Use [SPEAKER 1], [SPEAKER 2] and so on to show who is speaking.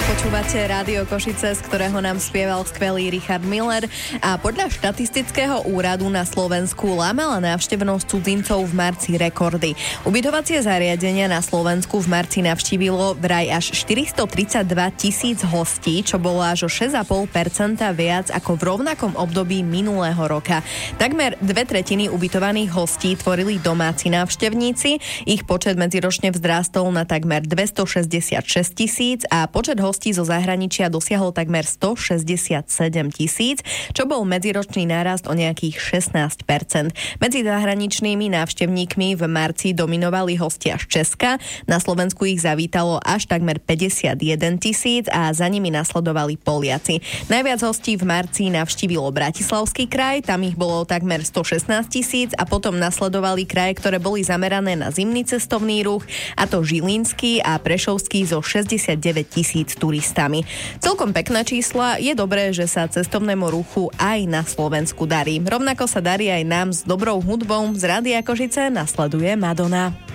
[SPEAKER 1] Počúvate Rádio Košice, z ktorého nám spieval skvelý Richard Miller a podľa štatistického úradu na Slovensku lámala návštevnosť cudzincov v marci rekordy. Ubytovacie zariadenia na Slovensku v marci navštívilo vraj až 432 000 hostí, čo bolo až o 6,5% viac ako v rovnakom období minulého roka. Takmer 2/3 ubytovaných hostí tvorili domáci návštevníci, ich počet medziročne vzrástol na takmer 266 000 a počet hostí zo zahraničia dosiahol takmer 167 000, čo bol medziročný nárast o nejakých 16%. Medzi zahraničnými návštevníkmi v marci dominovali hostia z Česka, na Slovensku ich zavítalo až takmer 51 000 a za nimi nasledovali Poliaci. Najviac hostí v marci navštívilo Bratislavský kraj, tam ich bolo takmer 116 000 a potom nasledovali kraje, ktoré boli zamerané na zimný cestovný ruch, a to Žilinský a Prešovský so 69 000 turistami. Celkom pekné čísla, je dobré, že sa cestovnému ruchu aj na Slovensku darí. Rovnako sa darí aj nám s dobrou hudbou. Z Rádia Košice nasleduje Madonna.